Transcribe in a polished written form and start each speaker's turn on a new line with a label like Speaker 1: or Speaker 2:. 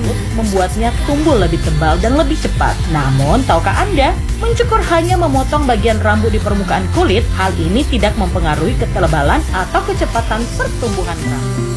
Speaker 1: tersebut membuatnya tumbuh lebih tebal dan lebih cepat. Namun, tahukah Anda, mencukur hanya memotong bagian rambut di permukaan kulit, hal ini tidak mempengaruhi ketebalan atau kecepatan pertumbuhan rambut.